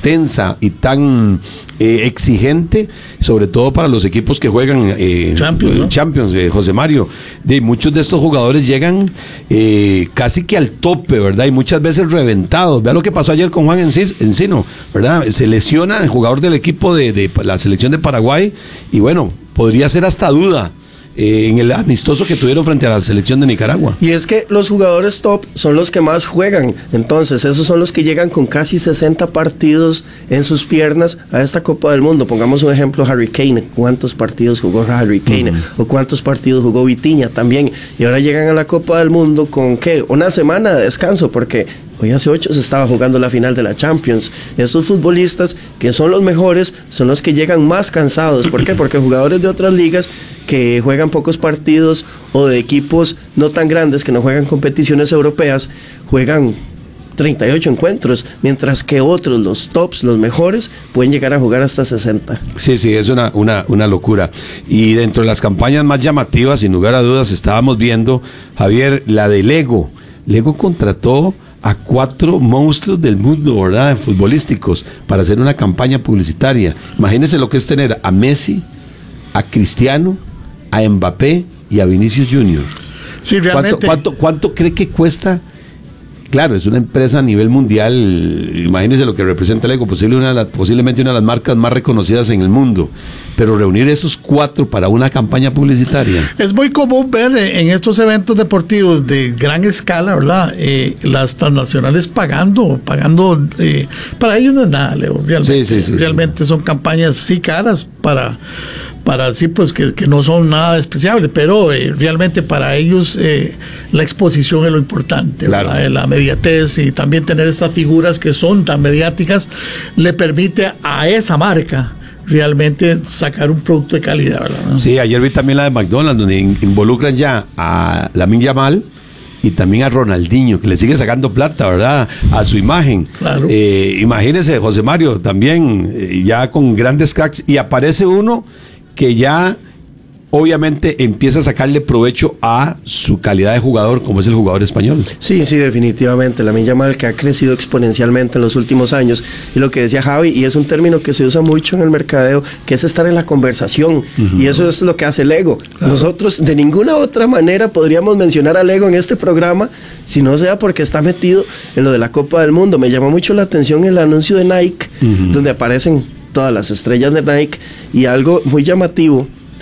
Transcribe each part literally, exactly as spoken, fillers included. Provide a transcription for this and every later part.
intensa y tan eh, exigente, sobre todo para los equipos que juegan eh, Champions, ¿no? Champions, eh, José Mario. De muchos de estos jugadores llegan eh, casi que al tope, ¿verdad? Y muchas veces reventados. Vea lo que pasó ayer con Juan Encino, ¿verdad? Se lesiona el jugador del equipo de, de la selección de Paraguay y bueno, podría ser hasta duda Eh, en el amistoso que tuvieron frente a la selección de Nicaragua. Y es que los jugadores top son los que más juegan, entonces esos son los que llegan con casi sesenta partidos en sus piernas a esta Copa del Mundo. Pongamos un ejemplo, Harry Kane, ¿cuántos partidos jugó Harry Kane? Uh-huh. O ¿cuántos partidos jugó Vitinha también? Y ahora llegan a la Copa del Mundo con ¿qué? Una semana de descanso, porque hoy hace ocho se estaba jugando la final de la Champions. Estos futbolistas que son los mejores son los que llegan más cansados. ¿Por qué? Porque jugadores de otras ligas que juegan pocos partidos o de equipos no tan grandes que no juegan competiciones europeas juegan treinta y ocho encuentros, mientras que otros, los tops, los mejores, pueden llegar a jugar hasta sesenta. Sí, sí, es una, una, una locura. Y dentro de las campañas más llamativas, sin lugar a dudas, estábamos viendo, Javier, la de Lego. Lego contrató a cuatro monstruos del mundo, ¿verdad?, futbolísticos, para hacer una campaña publicitaria. Imagínense lo que es tener a Messi, a Cristiano, a Mbappé y a Vinicius Junior Sí, realmente. ¿Cuánto, cuánto, cuánto cree que cuesta? Claro, es una empresa a nivel mundial. Imagínense lo que representa Lego, posible una de las, posiblemente una de las marcas más reconocidas en el mundo. Pero reunir esos cuatro para una campaña publicitaria. Es muy común ver en estos eventos deportivos de gran escala, ¿verdad? Eh, las transnacionales pagando, pagando. Eh, para ellos no es nada, Leo. Realmente, sí, sí, sí, realmente sí. Son campañas sí caras para. para sí, pues que, que no son nada despreciables, pero eh, realmente para ellos eh, la exposición es lo importante, claro. ¿verdad? La mediatez y también tener estas figuras que son tan mediáticas le permite a esa marca realmente sacar un producto de calidad, ¿verdad? Sí, ayer vi también la de McDonald's, donde involucran ya a Lamine Yamal y también a Ronaldinho, que le sigue sacando plata, ¿verdad?, a su imagen. Claro. Eh, imagínese, José Mario, también eh, ya con grandes cracks, y aparece uno que ya obviamente empieza a sacarle provecho a su calidad de jugador, como es el jugador español. Sí, sí, definitivamente. Lamine Yamal, que ha crecido exponencialmente en los últimos años, y lo que decía Javi, y es un término que se usa mucho en el mercadeo, que es estar en la conversación, uh-huh. y eso es lo que hace Lego. Claro. Nosotros de ninguna otra manera podríamos mencionar a Lego en este programa, si no sea porque está metido en lo de la Copa del Mundo. Me llamó mucho la atención el anuncio de Nike, uh-huh. donde aparecen todas las estrellas de Nike, y algo muy llamativo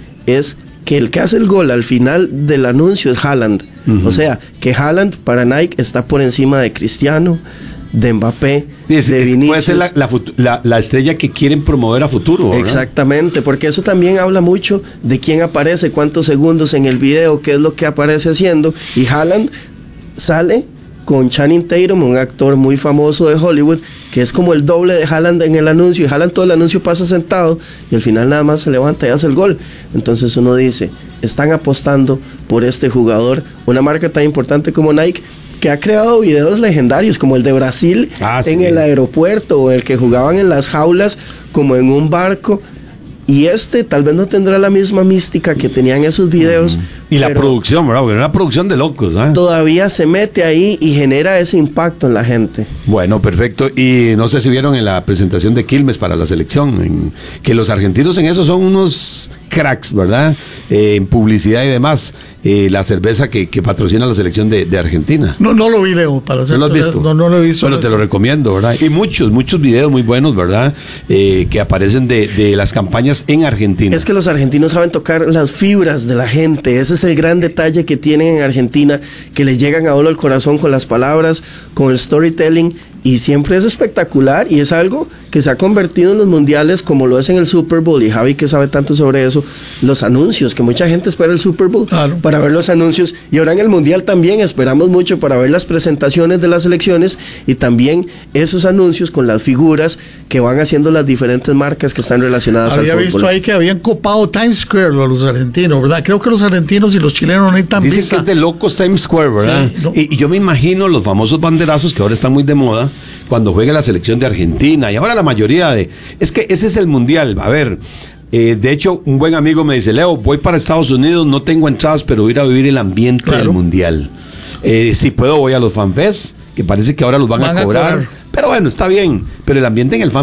es que el que hace el gol al final del anuncio es Haaland. Uh-huh. O sea, que Haaland para Nike está por encima de Cristiano, de Mbappé, sí, sí, de Vinicius. Puede ser la, la, la, la estrella que quieren promover a futuro, ¿verdad? Exactamente, porque eso también habla mucho de quién aparece, cuántos segundos en el video, qué es lo que aparece haciendo. Y Haaland sale con Channing Tatum, un actor muy famoso de Hollywood, que es como el doble de Haaland en el anuncio, y Haaland todo el anuncio pasa sentado, y al final nada más se levanta y hace el gol. Entonces uno dice, están apostando por este jugador, una marca tan importante como Nike, que ha creado videos legendarios, como el de Brasil ah, en sí. el aeropuerto, o el que jugaban en las jaulas, como en un barco. Y este tal vez no tendrá la misma mística que tenían esos videos. Uh-huh. Y la producción, ¿verdad? Porque era una producción de locos, ¿eh? Todavía se mete ahí y genera ese impacto en la gente. Bueno, perfecto. Y no sé si vieron en la presentación de Quilmes para la selección, en, que los argentinos en eso son unos cracks, ¿verdad? Eh, en publicidad y demás. Eh, la cerveza que, que patrocina la selección de, de Argentina. No, no lo vi, Leo, para ser. ¿No lo has visto? No, no lo he visto. Bueno, te lo recomiendo, ¿verdad? Y muchos, muchos videos muy buenos, ¿verdad? Eh, que aparecen de, de las campañas en Argentina. Es que los argentinos saben tocar las fibras de la gente. Ese es el gran detalle que tienen en Argentina, que le llegan a uno al corazón con las palabras, con el storytelling, y siempre es espectacular, y es algo que se ha convertido en los mundiales, como lo es en el Super Bowl, y Javi, que sabe tanto sobre eso, los anuncios, que mucha gente espera el Super Bowl claro. para ver los anuncios, y ahora en el mundial también esperamos mucho para ver las presentaciones de las selecciones, y también esos anuncios con las figuras que van haciendo las diferentes marcas que están relacionadas Había al fútbol. Había visto ahí que habían copado Times Square los argentinos, ¿verdad? Creo que los argentinos y los chilenos no necesitan Dicen visa. que es de locos Times Square, ¿verdad? Sí, no. y, y yo me imagino los famosos banderazos que ahora están muy de moda, cuando juega la selección de Argentina, y ahora la mayoría de... Es que ese es el mundial, a ver... Eh, de hecho, un buen amigo me dice, Leo, voy para Estados Unidos, no tengo entradas, pero voy a ir a vivir el ambiente claro. del mundial. Eh, si puedo, voy a los FanFest, que parece que ahora los van, van a, cobrar. a cobrar. Pero bueno, está bien, pero el ambiente en el FanFest